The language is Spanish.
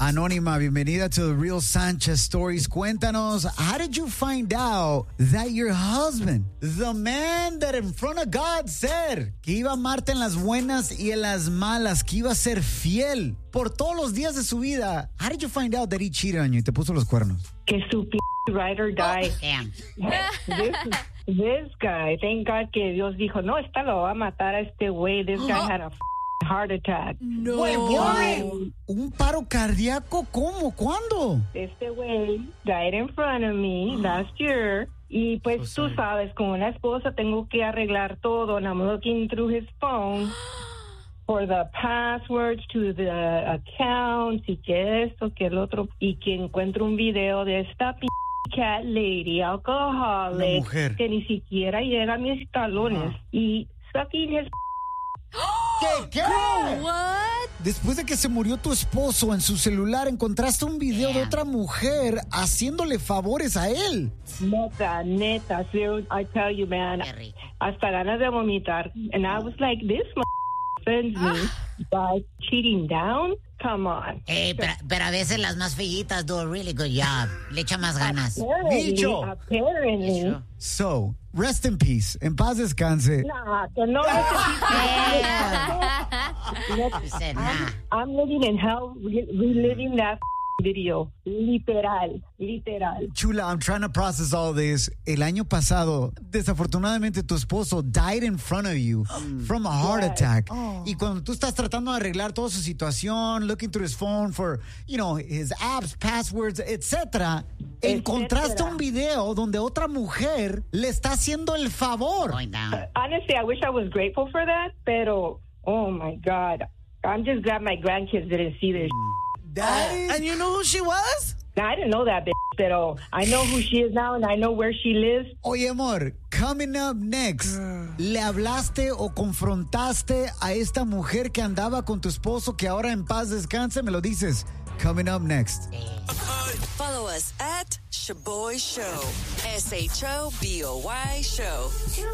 Anónima, bienvenida to the Real Sanchez Stories. Cuéntanos, how did you find out that your husband, the man that in front of God said que iba a amarte en las buenas y en las malas, que iba a ser fiel por todos los días de su vida? How did you find out that he cheated on you y te puso los cuernos? Que su ride or die. Damn. This guy, thank God que Dios dijo, no, esta lo va a matar a este güey. This guy had a heart attack. No. Wait, what? ¿Un paro cardíaco? ¿Cómo? ¿Cuándo? Este güey died in front of me last year. Y pues tú sabes, como una esposa tengo que arreglar todo. And I'm looking through his phone for the passwords to the accounts y que esto, que el otro. Y que encuentro un video de esta cat lady, alcoholic, que ni siquiera llega a mis talones. Y sucking his ¿Qué? What? Después de que se murió tu esposo, en su celular encontraste un video de otra mujer haciéndole favores a él. Neta, I tell you, man, hasta ganas de vomitar. And I was like, this offends me by cheating down. Come on. Pero a veces las más feillitas do a really good job. Le echa más ganas. Apparently. So, rest in peace. En paz descanse. Nah, que no. I'm living in hell, reliving that video. Literal. Chula, I'm trying to process all this. El año pasado, desafortunadamente, tu esposo died in front of you from a heart attack. Y cuando tú estás tratando de arreglar toda su situación, looking through his phone for, his apps, passwords, etc., encontraste un video donde otra mujer le está haciendo el favor. Honestly, I wish I was grateful for that, pero, oh my God. I'm just glad my grandkids didn't see this. And you know who she was? I didn't know that bitch, pero I know who she is now and I know where she lives. Oye, amor, coming up next, ¿le hablaste o confrontaste a esta mujer que andaba con tu esposo que ahora en paz descanse? Me lo dices. Coming up next. Follow us at Shoboy Show. SHOBOY Show.